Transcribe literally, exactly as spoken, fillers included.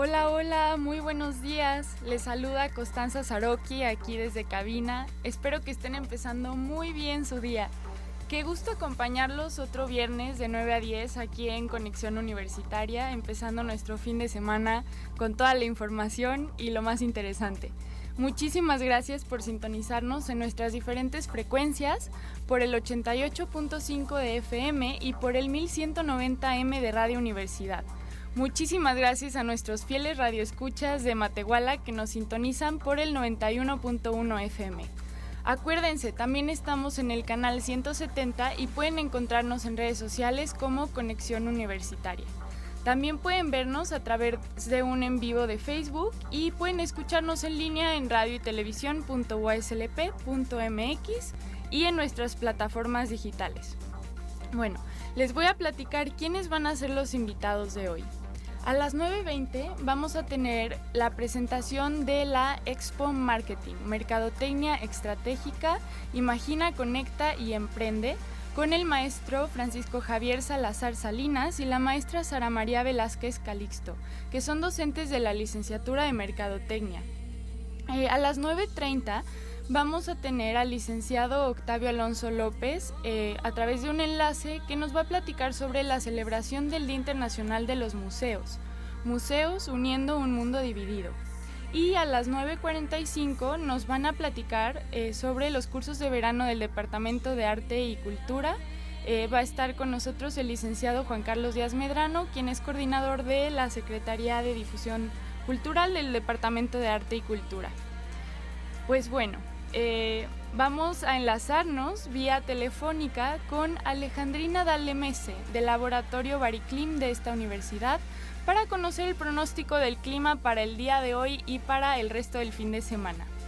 Hola, hola, muy buenos días. Les saluda Constanza Saroki aquí desde cabina. Espero que estén empezando muy bien su día. Qué gusto acompañarlos otro viernes de nueve a diez aquí en Conexión Universitaria, empezando nuestro fin de semana con toda la información y lo más interesante. Muchísimas gracias por sintonizarnos en nuestras diferentes frecuencias, por el ochenta y ocho punto cinco de F M y por el mil ciento noventa M de Radio Universidad. Muchísimas gracias a nuestros fieles radioescuchas de Matehuala que nos sintonizan por el noventa y uno punto uno F M. Acuérdense, también estamos en el canal ciento setenta y pueden encontrarnos en redes sociales como Conexión Universitaria. También pueden vernos a través de un en vivo de Facebook y pueden escucharnos en línea en radio y televisión punto u a s l p punto m x y en nuestras plataformas digitales. Bueno, les voy a platicar quiénes van a ser los invitados de hoy. A las nueve veinte vamos a tener la presentación de la Expo Marketing, Mercadotecnia Estratégica, Imagina, Conecta y Emprende, con el maestro Francisco Javier Salazar Salinas y la maestra Sara María Velázquez Calixto, que son docentes de la licenciatura de Mercadotecnia. Eh, a las nueve treinta vamos a tener al licenciado Octavio Alonso López eh, a través de un enlace que nos va a platicar sobre la celebración del Día Internacional de los Museos, Museos uniendo un mundo dividido. Y a las nueve cuarenta y cinco nos van a platicar eh, sobre los cursos de verano del Departamento de Arte y Cultura. Eh, va a estar con nosotros el licenciado Juan Carlos Díaz Medrano, quien es coordinador de la Secretaría de Difusión Cultural del Departamento de Arte y Cultura. Pues bueno, eh, vamos a enlazarnos vía telefónica con Alejandrina Dalemese, del Laboratorio Bariclim de esta universidad, para conocer el pronóstico del clima para el día de hoy y para el resto del fin de semana.